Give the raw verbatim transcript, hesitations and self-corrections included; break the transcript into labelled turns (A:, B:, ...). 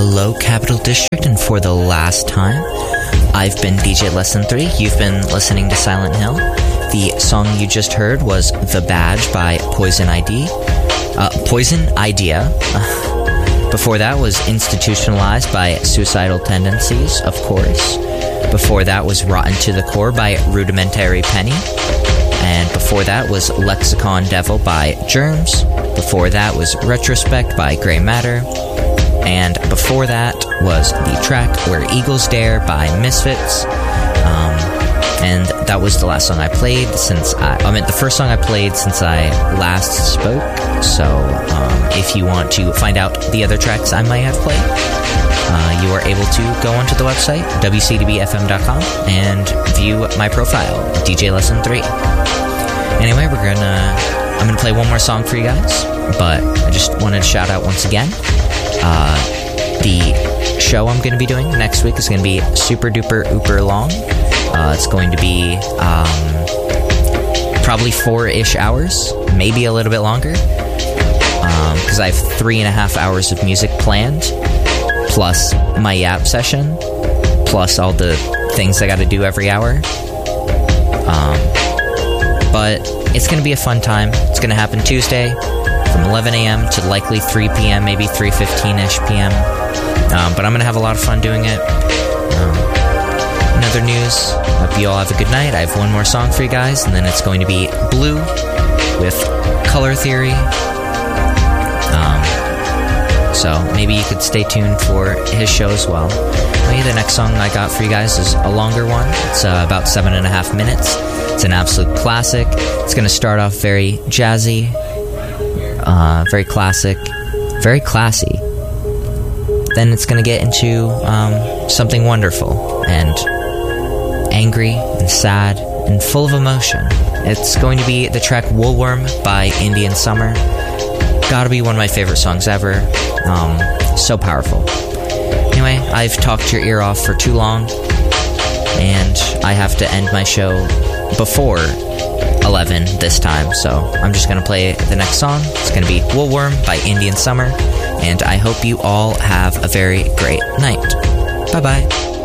A: hello, Capital District, and for the last time, I've been D J Lesson three. You've been listening to Silent Hill. The song you just heard was The Badge by Poison I D. Uh, Poison Idea. Before that was Institutionalized by Suicidal Tendencies, of course. Before that was Rotten to the Core by Rudimentary Penny. And before that was Lexicon Devil by Germs. Before that was Retrospect by Grey Matter. And before that was the track Where Eagles Dare by Misfits. Um, and that was the last song I played since I, I mean, the first song I played since I last spoke. So um, if you want to find out the other tracks I might have played, uh, you are able to go onto the website, w c d b f m dot com, and view my profile, D J Lesson three. Anyway, we're gonna, I'm gonna play one more song for you guys, but I just wanted to shout out once again. Uh, the show I'm going to be doing next week is going to be super duper ooper long. Uh, it's going to be um, probably four-ish hours, maybe a little bit longer, because um, I have three and a half hours of music planned, plus my Yap session, plus all the things I got to do every hour. Um, but it's going to be a fun time. It's going to happen Tuesday from eleven a.m. to likely three p.m., maybe three fifteen-ish p.m. Um, but I'm going to have a lot of fun doing it. Um, in other news, hope you all have a good night. I have one more song for you guys, and then it's going to be Blue with Color Theory. Um, so maybe you could stay tuned for his show as well. Maybe the next song I got for you guys is a longer one. It's uh, about seven and a half minutes. It's an absolute classic. It's going to start off very jazzy. Uh, very classic, very classy. Then it's going to get into um, something wonderful and angry and sad and full of emotion. It's going to be the track Woolworm by Indian Summer. Gotta be one of my favorite songs ever. Um, so powerful. Anyway, I've talked your ear off for too long, and I have to end my show before eleven this time, so I'm just going to play the next song. It's going to be Woolworm by Indian Summer, and I hope you all have a very great night. Bye-bye.